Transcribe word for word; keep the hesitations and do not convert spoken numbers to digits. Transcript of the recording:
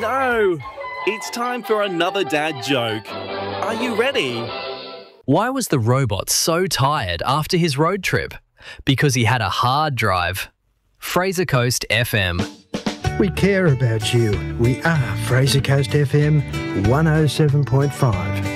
no! It's time for another dad joke. Are you ready? Why was the robot so tired after his road trip? Because he had a hard drive. Fraser Coast F M. We care about you. We are Fraser Coast F M one oh seven point five.